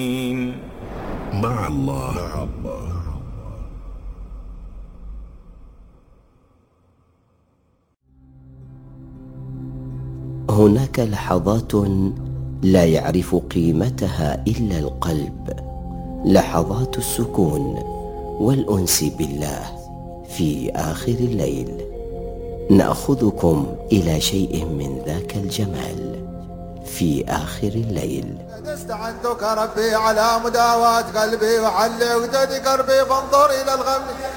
مع الله. هناك لحظات لا يعرف قيمتها إلا القلب، لحظات السكون والأنس بالله في آخر الليل. نأخذكم إلى شيء من ذاك الجمال في آخر الليل. استعنتك ربي على مداواة قلبي وحل عقدة قربي فانظر إلى الغم